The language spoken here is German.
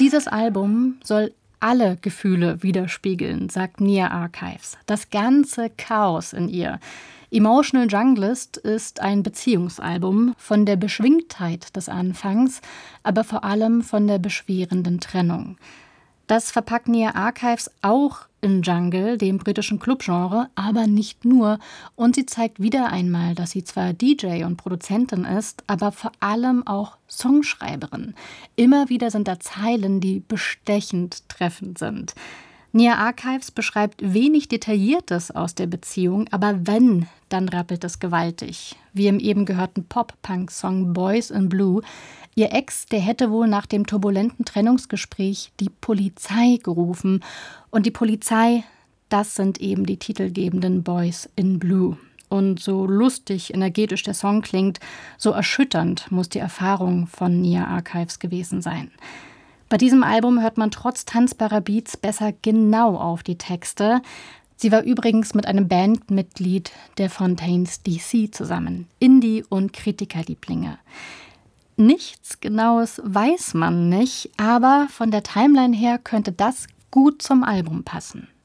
Dieses Album soll alle Gefühle widerspiegeln, sagt Nia Archives. Das ganze Chaos in ihr. Emotional Junglist ist ein Beziehungsalbum von der Beschwingtheit des Anfangs, aber vor allem von der beschwerenden Trennung. Das verpackt Nia Archives auch in Jungle, dem britischen Clubgenre, aber nicht nur. Und sie zeigt wieder einmal, dass sie zwar DJ und Produzentin ist, aber vor allem auch Songschreiberin. Immer wieder sind da Zeilen, die bestechend treffend sind. Nia Archives beschreibt wenig Detailliertes aus der Beziehung, aber wenn, dann rappelt es gewaltig. Wie im eben gehörten Pop-Punk-Song Boys in Blue. Ihr Ex, der hätte wohl nach dem turbulenten Trennungsgespräch die Polizei gerufen. Und die Polizei, das sind eben die titelgebenden Boys in Blue. Und so lustig, energetisch der Song klingt, so erschütternd muss die Erfahrung von Nia Archives gewesen sein. Bei diesem Album hört man trotz tanzbarer Beats besser genau auf die Texte. Sie war übrigens mit einem Bandmitglied der Fontaines DC zusammen. Indie- und Kritikerlieblinge. Nichts Genaues weiß man nicht, aber von der Timeline her könnte das gut zum Album passen.